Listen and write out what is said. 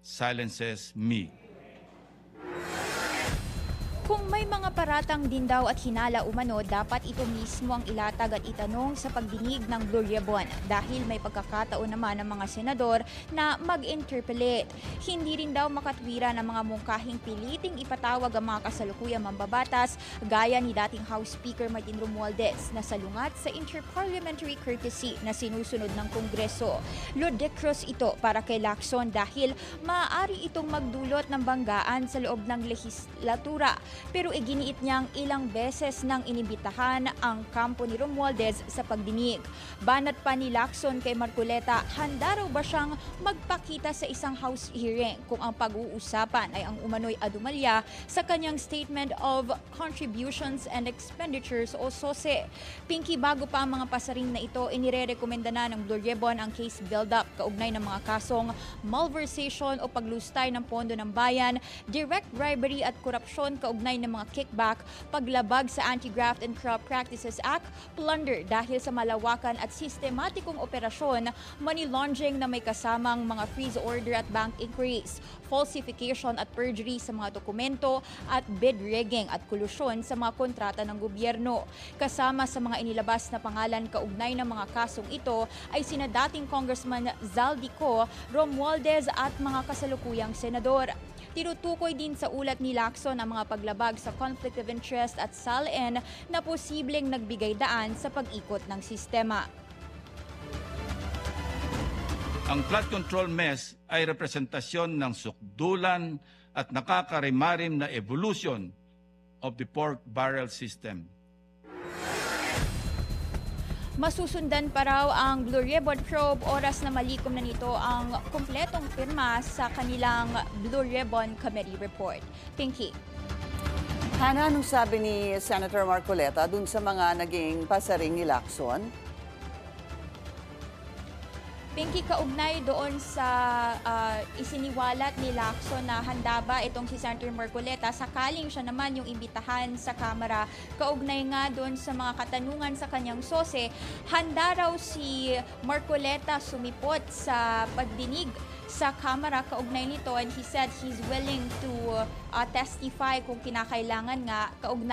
silences me. Kung may mga paratang din daw at hinala umano, dapat ito mismo ang ilatag at itanong sa pagdinig ng Blue Ribbon dahil may pagkakataon naman ng mga senador na mag-interpolate. Hindi rin daw makatwira ng mga mungkahing piliting ipatawag ang mga kasalukuyang mambabatas gaya ni dating House Speaker Martin Romualdez na salungat sa interparliamentary courtesy na sinusunod ng Kongreso. Ludicrous ito para kay Lacson dahil maaari itong magdulot ng banggaan sa loob ng lehislatura. Pero iginiit niyang ilang beses nang inibitahan ang kampo ni Romualdez sa pagdinig. Banat pa ni Lacson kay Marcoleta, handa raw ba siyang magpakita sa isang House hearing kung ang pag-uusapan ay ang umano'y adumalya sa kanyang Statement of Contributions and Expenditures o SOSE. Pinky, bago pa ang mga pasaring na ito, inirerekomenda na ng Blue Ribbon ang case build-up kaugnay ng mga kasong malversation o paglustay ng pondo ng bayan, direct bribery at korupsyon kaugnay ng mga kickback, paglabag sa Anti-Graft and Corrupt Practices Act, plunder dahil sa malawakan at sistematikong operasyon, money laundering na may kasamang mga freeze order at bank inquiries, falsification at perjury sa mga dokumento at bid rigging at kolusyon sa mga kontrata ng gobyerno. Kasama sa mga inilabas na pangalan kaugnay ng mga kasong ito ay sina dating Congressman Zaldico, Romualdez at mga kasalukuyang senador. Tinutukoy din sa ulat ni Lacson ang mga paglabag sa conflict of interest at SALN na posibleng nagbigay daan sa pag-ikot ng sistema. Ang flood control mess ay representasyon ng sukdulan at nakakarimarim na evolution of the pork barrel system. Masusundan pa raw ang Blue Ribbon probe oras na malikom na nito ang kumpletong pirma sa kanilang Blue Ribbon Committee report. Pinky. Hana, anong sabi ni Senator Marcoleta dun sa mga naging pasaring ni Lacson? Pinky, kaugnay doon sa isiniwalat ni Lacson na handa ba itong si Senator Marcoleta sakaling siya naman yung imbitahan sa Kamara. Kaugnay nga doon sa mga katanungan sa kanyang SOSE, handa raw si Marcoleta sumipot sa pagdinig sa Kamara kaugnay nito, and he said he's willing to testify kung kinakailangan nga kaugnay